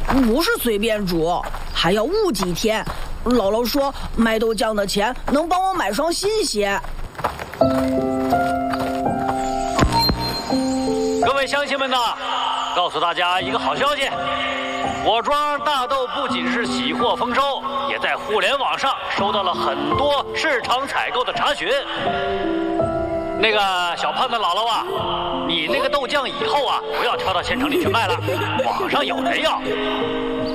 不是随便煮，还要捂几天。姥姥说卖豆浆的钱能帮我买双新鞋。 各位乡亲们呐，告诉大家一个好消息，我庄大豆不仅是喜获丰收，也在互联网上收到了很多市场采购的查询。那个小胖子姥姥啊，你那个豆浆以后啊，不要挑到县城里去卖了，网上有人要。